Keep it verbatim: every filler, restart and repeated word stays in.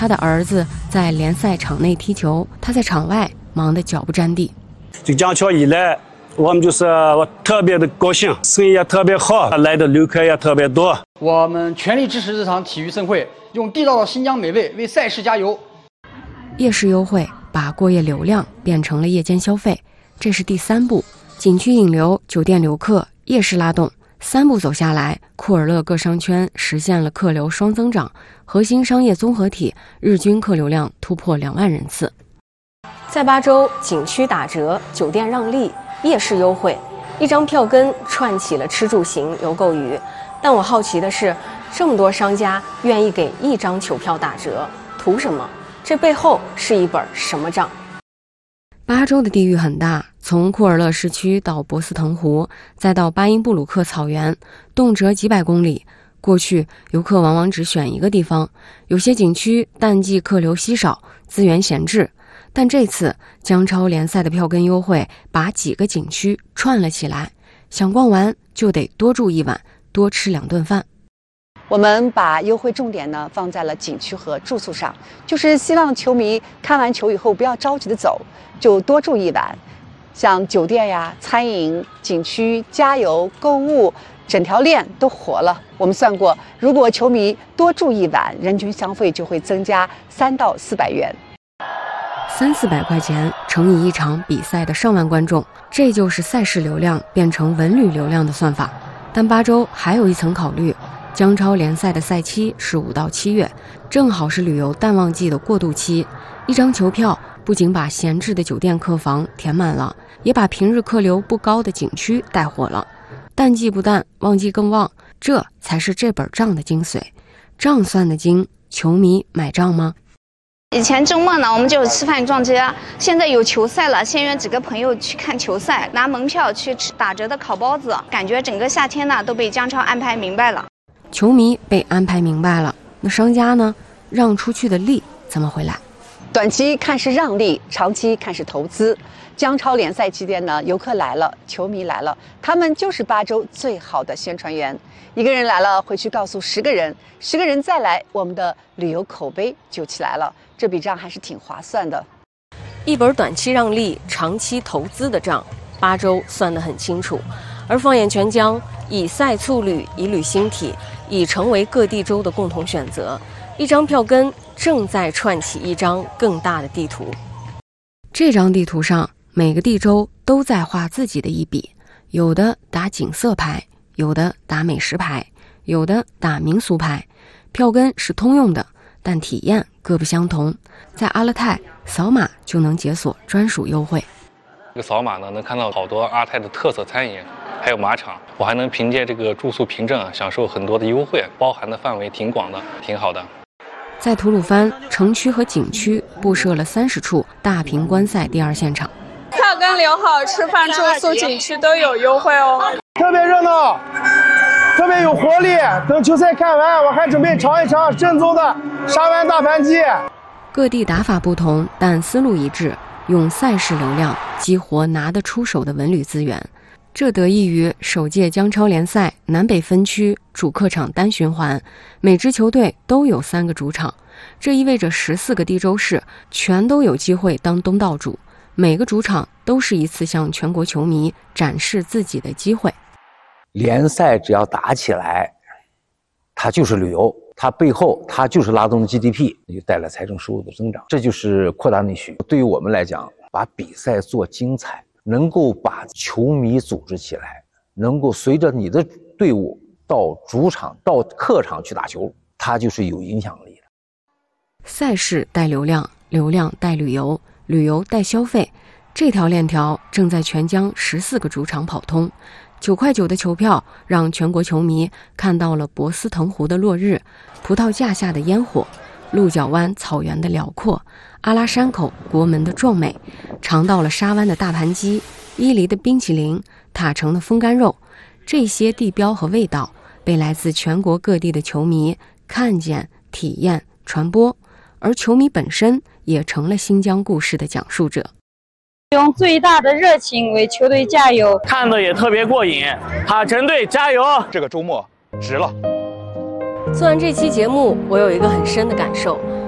他的儿子在联赛场内踢球，他在场外忙得脚不沾地。 这江桥以来，我们就是我特别的高兴，生意也特别好，来的游客也特别多。 我们全力支持这场体育盛会，用地道的新疆美味为赛事加油。 夜市优惠把过夜流量变成了夜间消费，这是第三步。景区引流，酒店留客，夜市拉动，三步走下来，库尔勒各商圈实现了客流双增长，核心商业综合体日均客流量突破两万人次。在巴州，景区打折，酒店让利，夜市优惠，一张票根串起了吃住行游购娱。但我好奇的是，这么多商家愿意给一张球票打折，图什么？这背后是一本什么账？巴州的地域很大，从库尔勒市区到博斯腾湖，再到巴音布鲁克草原，动辄几百公里。过去游客往往只选一个地方，有些景区淡季客流稀少，资源闲置。但这次江超联赛的票根优惠把几个景区串了起来，想逛完就得多住一晚，多吃两顿饭。 我们把优惠重点呢放在了景区和住宿上，就是希望球迷看完球以后不要着急的走，就多住一晚。像酒店呀、餐饮、景区、加油、购物，整条链都活了。我们算过，如果球迷多住一晚，人均消费就会增加三到四百元。 三四百块钱乘以一场比赛的上万观众，这就是赛事流量变成文旅流量的算法。但巴州还有一层考虑，江超联赛的赛期是五到七月，正好是旅游淡旺季的过渡期。一张球票不仅把闲置的酒店客房填满了，也把平日客流不高的景区带火了。淡季不淡，旺季更旺，这才是这本账的精髓。账算得精，球迷买账吗？ 以前周末呢，我们就吃饭逛街，现在有球赛了，先约几个朋友去看球赛，拿门票去吃打折的烤包子，感觉整个夏天呢都被江超安排明白了。 球迷被安排明白了，那商家呢？让出去的利怎么回来？ 短期看是让利，长期看是投资。江超联赛期间呢，游客来了，球迷来了，他们就是巴州最好的宣传员。一个人来了，回去告诉十个人，十个人再来，我们的旅游口碑就起来了。这笔账还是挺划算的。 一本短期让利、长期投资的账，巴州算得很清楚。而放眼全疆，以赛促旅，以旅兴体，已成为各地州的共同选择。一张票根正在串起一张更大的地图。这张地图上，每个地州都在画自己的一笔，有的打景色牌，有的打美食牌，有的打民俗牌。票根是通用的，但体验各不相同。在阿勒泰，扫码就能解锁专属优惠。 这个扫码呢，能看到好多阿泰的特色餐饮，还有马场。我还能凭借这个住宿凭证享受很多的优惠，包含的范围挺广的，挺好的。 在吐鲁番，城区和景区布设了三十处大屏观赛第二现场。 票根留好，吃饭、住宿、景区都有优惠哦。 特别热闹，特别有活力。等球赛看完，我还准备尝一尝正宗的沙湾大盘鸡。 各地打法不同，但思路一致，用赛事流量激活拿得出手的文旅资源。这得益于首届江超联赛南北分区主客场单循环，每支球队都有三个主场，这意味着十四个地州市全都有机会当东道主，每个主场都是一次向全国球迷展示自己的机会。 联赛只要打起来，它就是旅游，它背后它就是拉动 G D P， 就带来财政收入的增长，这就是扩大内需。对于我们来讲，把比赛做精彩，能够把球迷组织起来，能够随着你的队伍到主场到客场去打球，它就是有影响力的。 赛事带流量，流量带旅游，旅游带消费，这条链条正在全疆十四个主场跑通。九块九的球票让全国球迷看到了博斯腾湖的落日，葡萄架下的烟火，鹿角湾草原的辽阔，阿拉山口国门的壮美，尝到了沙湾的大盘鸡，伊犁的冰淇淋，塔城的风干肉。这些地标和味道被来自全国各地的球迷看见、体验、传播，而球迷本身也成了新疆故事的讲述者。 用最大的热情为球队加油， 看的也特别过瘾。塔城队加油！ 这个周末值了。 做完这期节目，我有一个很深的感受，